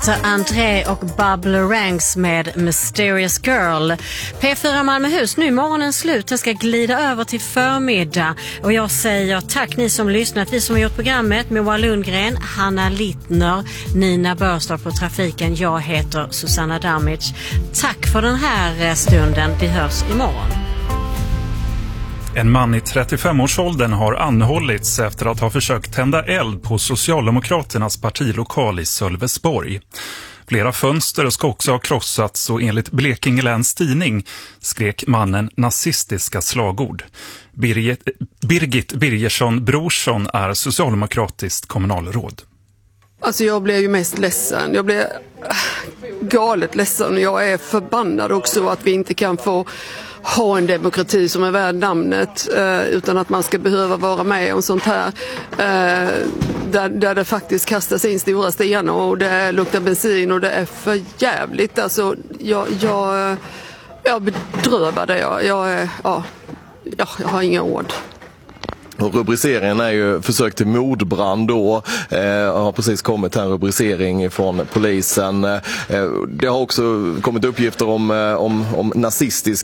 André och Bubble Ranks med Mysterious Girl. P4 Malmöhus, nu är morgonen slut. Den ska glida över till förmiddag. Och jag säger tack ni som lyssnat. Vi som har gjort programmet med Moa Lundgren, Hanna Littner, Nina Börstad på trafiken. Jag heter Susanna Damic. Tack för den här stunden. Vi hörs imorgon. En man i 35-årsåldern har anhållits efter att ha försökt tända eld på Socialdemokraternas partilokal i Sölvesborg. Flera fönster ska också ha krossats och enligt Blekinge Läns Tidning skrek mannen nazistiska slagord. Birgit Birgersson Brorsson är socialdemokratiskt kommunalråd. Alltså jag blev ju mest ledsen. Jag blev galet ledsen. Jag är förbannad också att vi inte kan få ha en demokrati som är värd namnet utan att man ska behöva vara med om sånt här där det faktiskt kastas in stora stenar och det luktar bensin och det är för jävligt. Alltså jag bedrövade. Jag har inga ord. Och rubriceringen är ju försök till mordbrand då. Har precis kommit en rubricering från polisen. Det har också kommit uppgifter om nazistisk